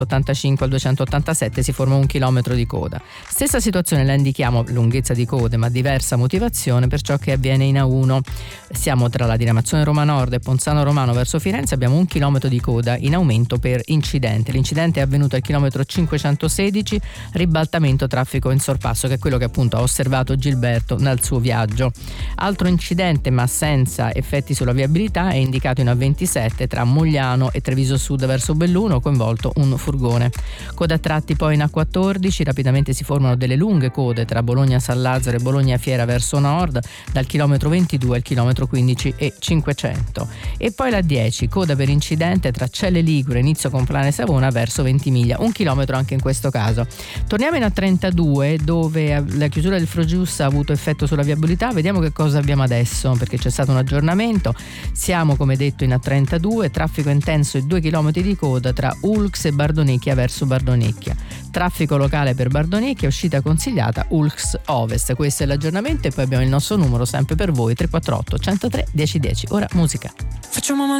85 al 287 si forma 1 chilometro di coda. Stessa situazione la indichiamo, lunghezza di code, ma diversa motivazione per ciò che avviene in A1. Siamo tra la diramazione Roma Nord e Ponzano Romano verso Firenze, abbiamo 1 chilometro di coda in aumento per incidente. L'incidente è avvenuto al chilometro 516, ribaltamento traffico in sorpasso, che è quello che appunto ha osservato Gilberto nel suo viaggio. Altro incidente ma senza effetti sulla viabilità è indicato in A27 tra Mogliano e Treviso Sud verso Belluno, coinvolto un furgone. Coda a tratti poi in A14, rapidamente si formano delle lunghe code tra Bologna San Lazzaro e Bologna Fiera verso nord, dal chilometro 22 al chilometro 15 e 500. E poi la 10, coda per incidente tra Celle Ligure, Inizio Complane e Savona verso Ventimiglia, 1 chilometro anche in questo caso. Torniamo in A32, dove la chiusura del Frojus ha avuto effetto sulla viabilità. Vediamo che cosa abbiamo adesso, perché c'è stato un aggiornamento. Siamo, come detto, in A32, traffico intenso e 2 chilometri di coda tra Ulx e Bardonecchia verso Bardonecchia. Traffico locale per Bardonecchia, uscita consigliata Ulx Ovest. Questo è l'aggiornamento e poi abbiamo il nostro numero sempre per voi, 348 103 1010. Ora musica. Facciamo